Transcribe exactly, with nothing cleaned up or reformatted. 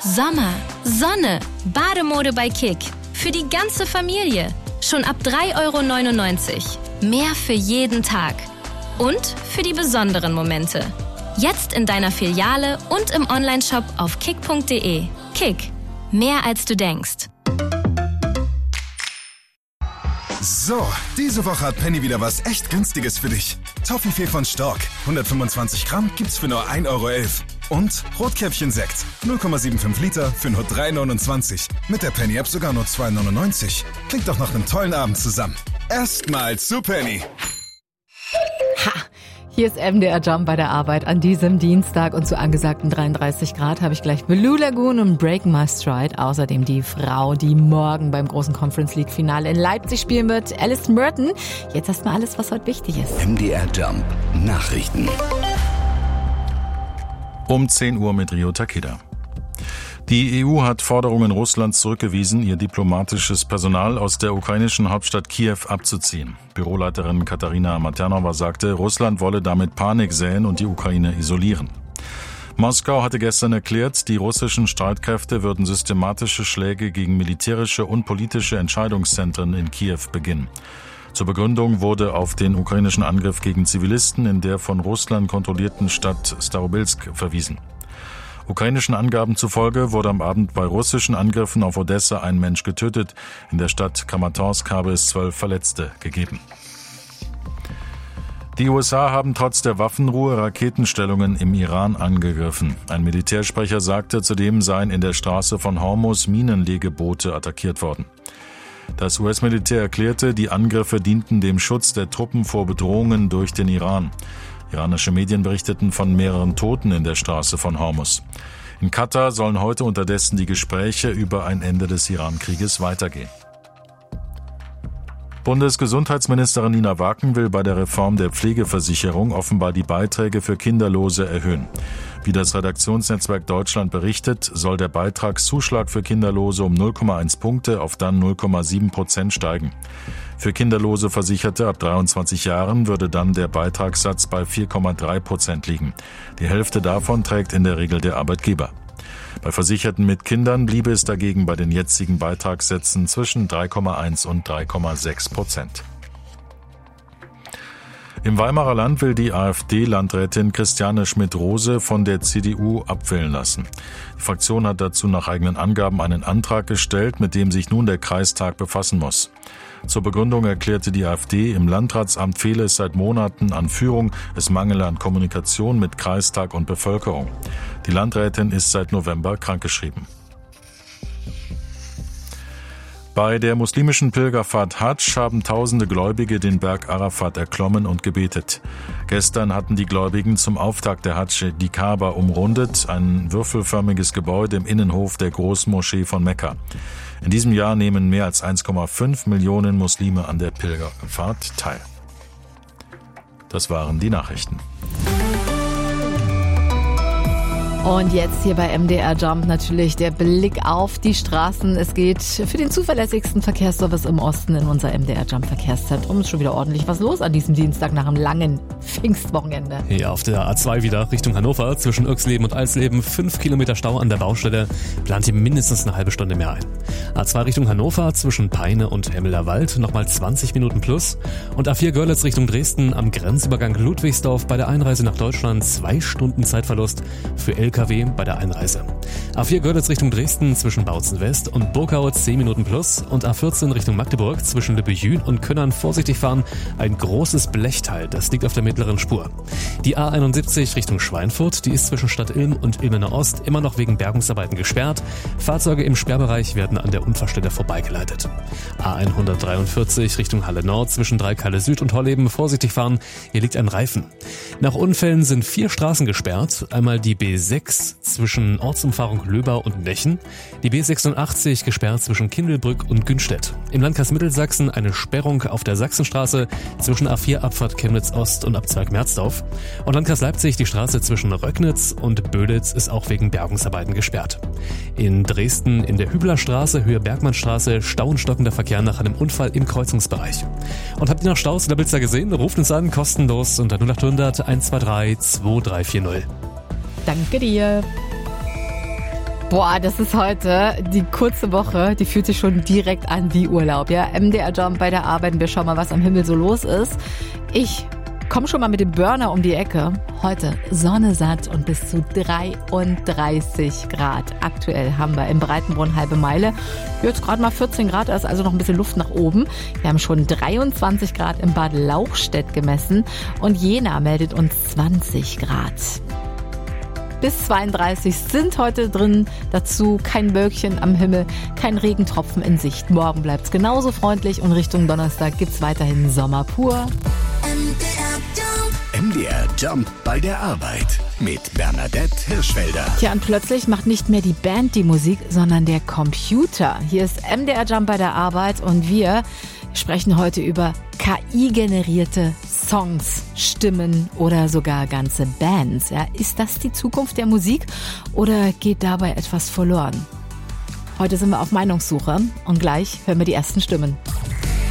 Sommer, Sonne, Bademode bei Kick. Für die ganze Familie. Schon ab drei Euro neunundneunzig. Mehr für jeden Tag. Und für die besonderen Momente. Jetzt in deiner Filiale und im Onlineshop auf kick punkt de. Kick. Mehr als du denkst. So, diese Woche hat Penny wieder was echt Günstiges für dich. Toffifee von Stork, hundertfünfundzwanzig Gramm, gibt's für nur ein Euro elf. Und Rotkäppchen-Sekt, null Komma fünfundsiebzig Liter für nur drei neunundzwanzig. Mit der Penny-App sogar nur zwei neunundneunzig. Klingt doch nach einem tollen Abend zusammen. Erstmal zu Penny. Ha! Hier ist M D R Jump bei der Arbeit an diesem Dienstag und zu angesagten dreiunddreißig Grad habe ich gleich Blue Lagoon und Break My Stride. Außerdem die Frau, die morgen beim großen Conference League Finale in Leipzig spielen wird, Alice Merton. Jetzt erstmal alles, was heute wichtig ist. M D R Jump Nachrichten. Um zehn Uhr mit Rio Takeda. Die E U hat Forderungen Russlands zurückgewiesen, ihr diplomatisches Personal aus der ukrainischen Hauptstadt Kiew abzuziehen. Büroleiterin Katarina Maternova sagte, Russland wolle damit Panik säen und die Ukraine isolieren. Moskau hatte gestern erklärt, die russischen Streitkräfte würden systematische Schläge gegen militärische und politische Entscheidungszentren in Kiew beginnen. Zur Begründung wurde auf den ukrainischen Angriff gegen Zivilisten in der von Russland kontrollierten Stadt Starobilsk verwiesen. Ukrainischen Angaben zufolge wurde am Abend bei russischen Angriffen auf Odessa ein Mensch getötet. In der Stadt Kramatorsk habe es zwölf Verletzte gegeben. Die U S A haben trotz der Waffenruhe Raketenstellungen im Iran angegriffen. Ein Militärsprecher sagte, zudem seien in der Straße von Hormuz Minenlegeboote attackiert worden. Das U S-Militär erklärte, die Angriffe dienten dem Schutz der Truppen vor Bedrohungen durch den Iran. Iranische Medien berichteten von mehreren Toten in der Straße von Hormuz. In Katar sollen heute unterdessen die Gespräche über ein Ende des Iran-Krieges weitergehen. Bundesgesundheitsministerin Nina Waken will bei der Reform der Pflegeversicherung offenbar die Beiträge für Kinderlose erhöhen. Wie das Redaktionsnetzwerk Deutschland berichtet, soll der Beitragszuschlag für Kinderlose um null Komma eins Punkte auf dann null Komma sieben Prozent steigen. Für kinderlose Versicherte ab dreiundzwanzig Jahren würde dann der Beitragssatz bei vier Komma drei Prozent liegen. Die Hälfte davon trägt in der Regel der Arbeitgeber. Bei Versicherten mit Kindern bliebe es dagegen bei den jetzigen Beitragssätzen zwischen drei Komma eins und drei Komma sechs Prozent. Im Weimarer Land will die AfD-Landrätin Christiane Schmidt-Rose von der C D U abwählen lassen. Die Fraktion hat dazu nach eigenen Angaben einen Antrag gestellt, mit dem sich nun der Kreistag befassen muss. Zur Begründung erklärte die AfD, im Landratsamt fehle es seit Monaten an Führung, es mangele an Kommunikation mit Kreistag und Bevölkerung. Die Landrätin ist seit November krankgeschrieben. Bei der muslimischen Pilgerfahrt Hadsch haben tausende Gläubige den Berg Arafat erklommen und gebetet. Gestern hatten die Gläubigen zum Auftakt der Hadsch die Kaaba umrundet, ein würfelförmiges Gebäude im Innenhof der Großmoschee von Mekka. In diesem Jahr nehmen mehr als eins Komma fünf Millionen Muslime an der Pilgerfahrt teil. Das waren die Nachrichten. Und jetzt hier bei M D R Jump natürlich der Blick auf die Straßen. Es geht für den zuverlässigsten Verkehrsservice im Osten in unser M D R Jump Verkehrszentrum. Ist schon wieder ordentlich was los an diesem Dienstag nach einem langen Pfingstwochenende. Ja, auf der A zwei wieder Richtung Hannover zwischen Oechsleben und Eisleben. Fünf Kilometer Stau an der Baustelle. Plant hier mindestens eine halbe Stunde mehr ein. A zwei Richtung Hannover zwischen Peine und Hemmeler-Wald nochmal zwanzig Minuten plus. Und A vier Görlitz Richtung Dresden am Grenzübergang Ludwigsdorf bei der Einreise nach Deutschland zwei Stunden Zeitverlust für L K W bei der Einreise. A vier Görlitz Richtung Dresden zwischen Bautzen West und Burgau zehn Minuten plus und A vierzehn Richtung Magdeburg zwischen Lübbejün und Könnern vorsichtig fahren. Ein großes Blechteil, das liegt auf der mittleren Spur. Die A einundsiebzig Richtung Schweinfurt, die ist zwischen Stadt Ilm und Ilmenau Ost immer noch wegen Bergungsarbeiten gesperrt. Fahrzeuge im Sperrbereich werden an der Unfallstelle vorbeigeleitet. A hundertdreiundvierzig Richtung Halle Nord zwischen Dreikalle Süd und Holleben vorsichtig fahren. Hier liegt ein Reifen. Nach Unfällen sind vier Straßen gesperrt. Einmal die B sechs zwischen Ortsumfahrung Löbau und Nechen, die B sechsundachtzig gesperrt zwischen Kindelbrück und Günstedt. Im Landkreis Mittelsachsen eine Sperrung auf der Sachsenstraße zwischen A vier Abfahrt Chemnitz Ost und Abzweig Merzdorf. Und Landkreis Leipzig, die Straße zwischen Röcknitz und Böhlitz ist auch wegen Bergungsarbeiten gesperrt. In Dresden in der Hüblerstraße, Höhe Bergmannstraße, Stau und stockender Verkehr nach einem Unfall im Kreuzungsbereich. Und habt ihr noch Staus oder Blitzer gesehen? Ruft uns an, kostenlos unter null acht hundert eins zwei drei zwei drei vier null. Danke dir. Boah, das ist heute die kurze Woche, die fühlt sich schon direkt an wie Urlaub. Ja, M D R Jump bei der Arbeit, wir schauen mal, was am Himmel so los ist. Ich komm schon mal mit dem Burner um die Ecke. Heute Sonne satt und bis zu dreiunddreißig Grad. Aktuell haben wir im Breitenbrunn halbe Meile. Jetzt gerade mal vierzehn Grad, da ist also noch ein bisschen Luft nach oben. Wir haben schon dreiundzwanzig Grad im Bad Lauchstädt gemessen und Jena meldet uns zwanzig Grad. Bis zweiunddreißig sind heute drin. Dazu kein Wölkchen am Himmel, kein Regentropfen in Sicht. Morgen bleibt's genauso freundlich und Richtung Donnerstag gibt's weiterhin Sommer pur. M D R Jump bei der Arbeit mit Bernadette Hirschfelder. Tja, und plötzlich macht nicht mehr die Band die Musik, sondern der Computer. Hier ist M D R Jump bei der Arbeit und wir sprechen heute über K I-generierte Songs, Stimmen oder sogar ganze Bands. Ja, ist das die Zukunft der Musik oder geht dabei etwas verloren? Heute sind wir auf Meinungssuche und gleich hören wir die ersten Stimmen.